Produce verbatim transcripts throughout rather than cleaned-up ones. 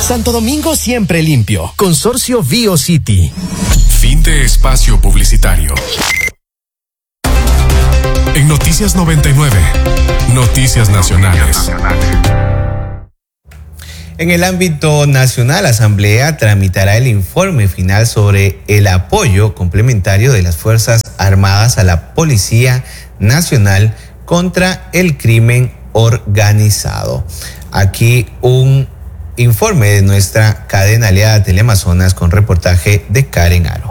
Santo Domingo siempre limpio. Consorcio BioCity. Fin de espacio publicitario. En Noticias noventa y nueve, Noticias Nacionales. En el ámbito nacional, la Asamblea tramitará el informe final sobre el apoyo complementario de las Fuerzas Armadas a la Policía Nacional contra el crimen organizado. Aquí un informe de nuestra cadena aliada Teleamazonas con reportaje de Karen Aro.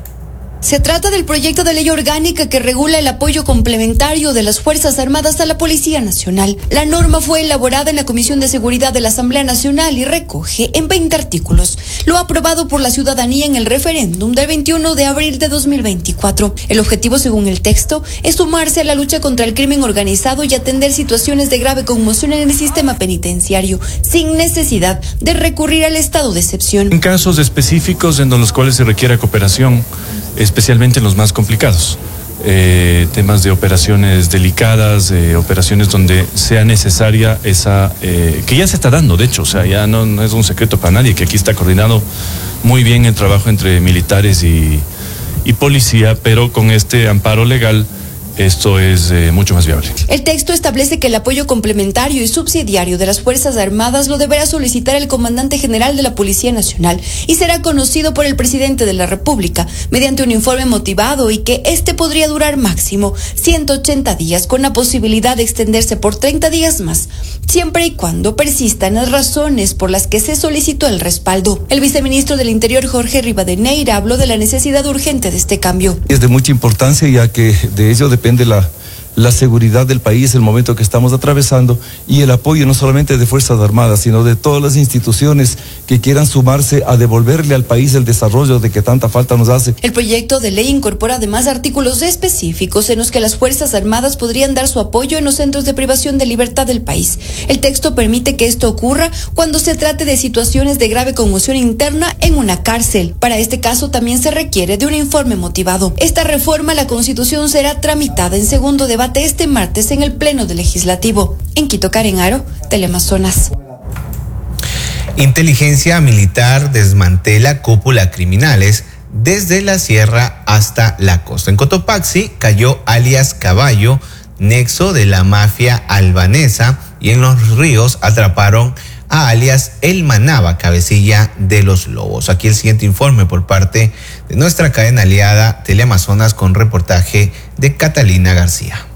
Se trata del proyecto de ley orgánica que regula el apoyo complementario de las Fuerzas Armadas a la Policía Nacional. La norma fue elaborada en la Comisión de Seguridad de la Asamblea Nacional y recoge en veinte artículos lo aprobado por la ciudadanía en el referéndum del veintiuno de abril de dos mil veinticuatro. El objetivo, según el texto, es sumarse a la lucha contra el crimen organizado y atender situaciones de grave conmoción en el sistema penitenciario, sin necesidad de recurrir al estado de excepción. En casos específicos en los cuales se requiere cooperación, especialmente en los más complicados, eh, temas de operaciones delicadas, eh, operaciones donde sea necesaria esa, eh, que ya se está dando, de hecho, o sea, ya no, no es un secreto para nadie, que aquí está coordinado muy bien el trabajo entre militares y, y policía, pero con este amparo legal, esto es eh, mucho más viable. El texto establece que el apoyo complementario y subsidiario de las Fuerzas Armadas lo deberá solicitar el comandante general de la Policía Nacional y será conocido por el presidente de la República mediante un informe motivado y que este podría durar máximo ciento ochenta días con la posibilidad de extenderse por treinta días más, siempre y cuando persistan las razones por las que se solicitó el respaldo. El viceministro del Interior, Jorge Rivadeneira, habló de la necesidad urgente de este cambio. Es de mucha importancia, ya que de ello depende Depende la, la seguridad del país, el momento que estamos atravesando, y el apoyo no solamente de Fuerzas Armadas, sino de todas las instituciones que quieran sumarse a devolverle al país el desarrollo de que tanta falta nos hace. El proyecto de ley incorpora además artículos específicos en los que las Fuerzas Armadas podrían dar su apoyo en los centros de privación de libertad del país. El texto permite que esto ocurra cuando se trate de situaciones de grave conmoción interna en una cárcel. Para este caso también se requiere de un informe motivado. Esta reforma a la Constitución será tramitada en segundo debate este martes en el Pleno del Legislativo. En Quito, Karen Aro, Teleamazonas. Inteligencia militar desmantela cúpula criminales desde la sierra hasta la costa. En Cotopaxi cayó alias Caballo, nexo de la mafia albanesa, y en Los Ríos atraparon a alias El Manaba, cabecilla de los lobos. Aquí el siguiente informe por parte de nuestra cadena aliada Teleamazonas con reportaje de Catalina García.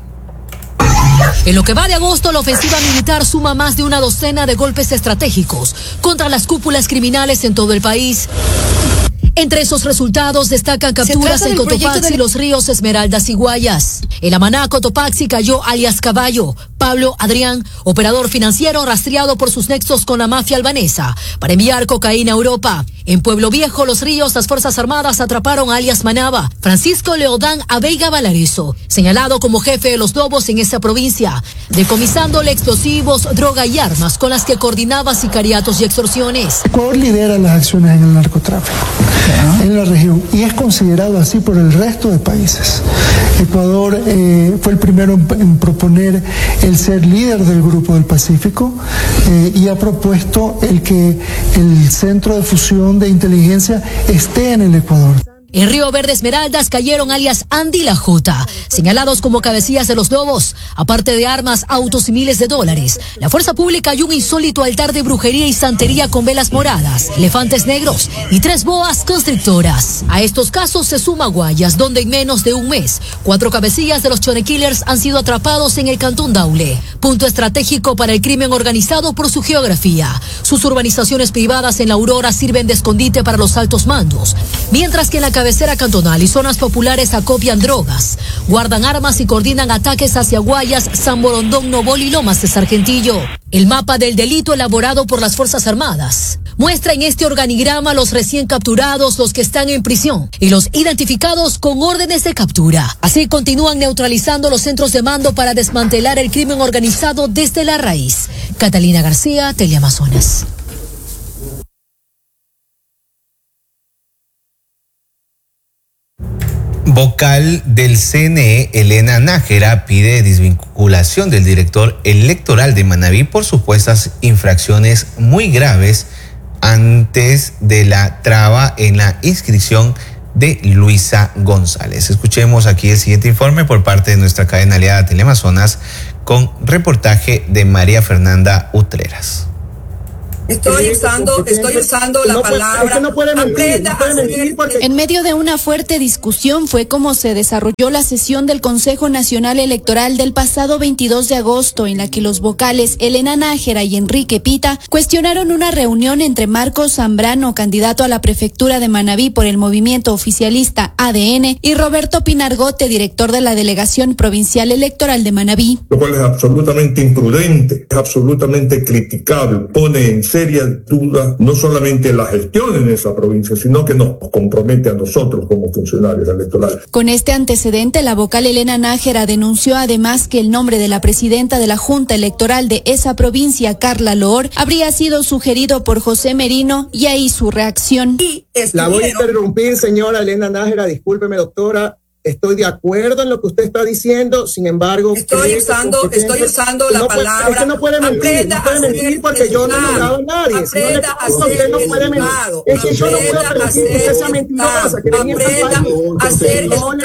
En lo que va de agosto, la ofensiva militar suma más de una docena de golpes estratégicos contra las cúpulas criminales en todo el país. Entre esos resultados destacan capturas en Cotopaxi, de... Los Ríos, Esmeraldas y Guayas. En Amaná, Cotopaxi cayó alias Caballo, Pablo Adrián, operador financiero rastreado por sus nexos con la mafia albanesa para enviar cocaína a Europa. En Pueblo Viejo, Los Ríos, las Fuerzas Armadas atraparon a alias Manaba, Francisco Leodán Abeiga Valarizo, señalado como jefe de los lobos en esa provincia, decomisándole explosivos, droga y armas con las que coordinaba sicariatos y extorsiones. Ecuador lidera las acciones en el narcotráfico en la región y es considerado así por el resto de países. Ecuador eh, fue el primero en, en proponer el ser líder del Grupo del Pacífico eh, y ha propuesto el que el centro de fusión de inteligencia esté en el Ecuador. En Río Verde, Esmeraldas cayeron alias Andy La Jota, señalados como cabecillas de los lobos. Aparte de armas, autos y miles de dólares, la fuerza pública halló un insólito altar de brujería y santería con velas moradas, elefantes negros y tres boas constrictoras. A estos casos se suma Guayas, donde en menos de un mes, cuatro cabecillas de los Chone Killers han sido atrapados en el Cantón Daule, punto estratégico para el crimen organizado por su geografía. Sus urbanizaciones privadas en la Aurora sirven de escondite para los altos mandos, mientras que en la cabecera cantonal y zonas populares acopian drogas, guardan armas y coordinan ataques hacia Guayas, San Borondón, Nobol y Lomas de Sargentillo. El mapa del delito elaborado por las Fuerzas Armadas muestra en este organigrama los recién capturados, los que están en prisión y los identificados con órdenes de captura. Así continúan neutralizando los centros de mando para desmantelar el crimen organizado desde la raíz. Catalina García, Teleamazonas. Vocal del C N E, Elena Nájera, pide desvinculación del director electoral de Manabí por supuestas infracciones muy graves antes de la traba en la inscripción de Luisa González. Escuchemos aquí el siguiente informe por parte de nuestra cadena aliada Teleamazonas con reportaje de María Fernanda Utreras. Estoy usando, estoy usando la palabra. En medio de una fuerte discusión fue como se desarrolló la sesión del Consejo Nacional Electoral del pasado veintidós de agosto, en la que los vocales Elena Nájera y Enrique Pita cuestionaron una reunión entre Marcos Zambrano, candidato a la prefectura de Manabí por el movimiento oficialista A D N, y Roberto Pinargote, director de la Delegación Provincial Electoral de Manabí. Lo cual es absolutamente imprudente, es absolutamente criticable, pone en seria duda no solamente la gestión en esa provincia, sino que nos compromete a nosotros como funcionarios electorales. Con este antecedente, la vocal Elena Nájera denunció además que el nombre de la presidenta de la Junta Electoral de esa provincia, Carla Loor, habría sido sugerido por José Merino, y ahí su reacción. La voy a interrumpir, señora Elena Nájera, discúlpeme, doctora. Estoy de acuerdo en lo que usted está diciendo, sin embargo... Estoy usando, estoy usando la no palabra... Puede, es que no puede mentir, no puede mentir porque yo no he negado a nadie. Aprenda a ser usted no puede mentir. Es que yo no puedo permitir que usted sea mentirosa, que le mienta al país. A ser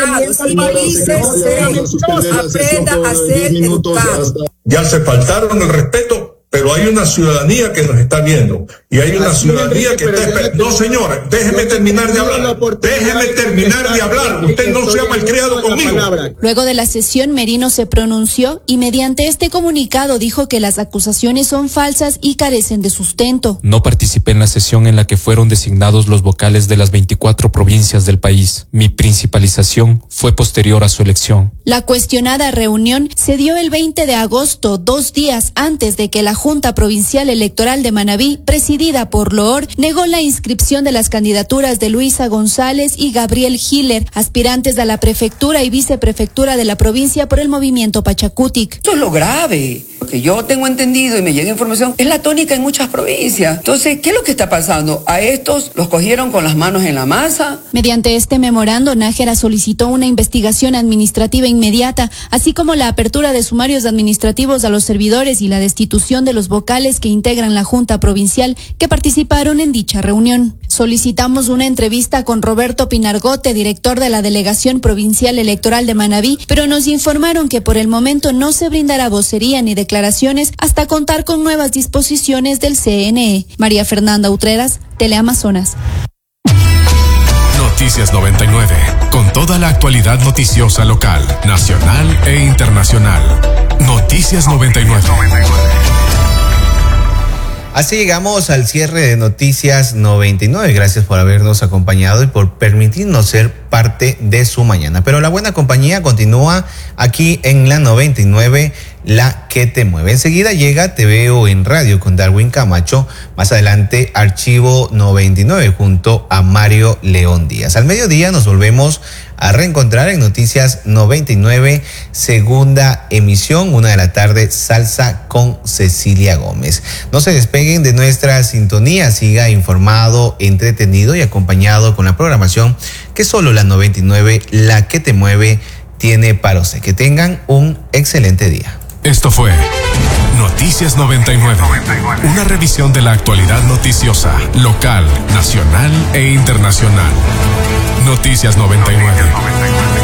educado. Aprenda a ser educado. Ya se faltaron el respeto, pero hay una ciudadanía que nos está viendo y hay una ciudadanía que está esperando. No, señora, déjeme terminar de hablar. Déjeme terminar de hablar. Usted no sea malcriado conmigo. Luego de la sesión, Merino se pronunció y mediante este comunicado dijo que las acusaciones son falsas y carecen de sustento. No participé en la sesión en la que fueron designados los vocales de las veinticuatro provincias del país. Mi principalización fue posterior a su elección. La cuestionada reunión se dio el veinte de agosto, dos días antes de que la Junta Provincial Electoral de Manabí, presidida por Loor, negó la inscripción de las candidaturas de Luisa González y Gabriel Hiller, aspirantes a la prefectura y viceprefectura de la provincia por el movimiento Pachacutic. Eso es lo grave. Lo que yo tengo entendido y me llega información es la tónica en muchas provincias. Entonces, ¿qué es lo que está pasando? ¿A estos los cogieron con las manos en la masa? Mediante este memorando, Nájera solicitó una investigación administrativa inmediata, así como la apertura de sumarios administrativos a los servidores y la destitución de los vocales que integran la Junta Provincial que participaron en dicha reunión. Solicitamos una entrevista con Roberto Pinargote, director de la Delegación Provincial Electoral de Manabí, pero nos informaron que por el momento no se brindará vocería ni declaraciones hasta contar con nuevas disposiciones del C N E. María Fernanda Utreras, Teleamazonas. Noticias noventa y nueve, con toda la actualidad noticiosa local, nacional e internacional. Noticias noventa y nueve. Así llegamos al cierre de Noticias noventa y nueve. Gracias por habernos acompañado y por permitirnos ser parte de su mañana. Pero la buena compañía continúa aquí en la noventa y nueve, la que te mueve. Enseguida llega Te Veo en Radio con Darwin Camacho. Más adelante Archivo noventa y nueve junto a Mario León Díaz. Al mediodía nos volvemos a reencontrar en Noticias noventa y nueve, segunda emisión, una de la tarde, Salsa con Cecilia Gómez. No se despeguen de nuestra sintonía, siga informado, entretenido y acompañado con la programación que solo la noventa y nueve, la que te mueve, tiene para usted. Que tengan un excelente día. Esto fue Noticias noventa y nueve, una revisión de la actualidad noticiosa, local, nacional e internacional. Noticias noventa y nueve.